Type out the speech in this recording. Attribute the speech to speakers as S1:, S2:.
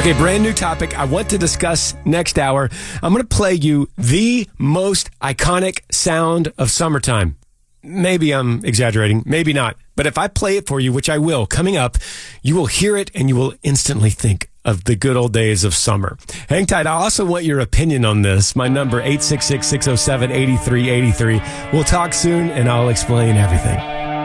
S1: Okay, brand new topic I want to discuss next hour. I'm going to play you the most iconic sound of summertime. Maybe I'm exaggerating, maybe not. But if I play it for you, which I will, coming up, you will hear it and you will instantly think of the good old days of summer. Hang tight. I also want your opinion on this. My number, 866-607-8383. We'll talk soon and I'll explain everything.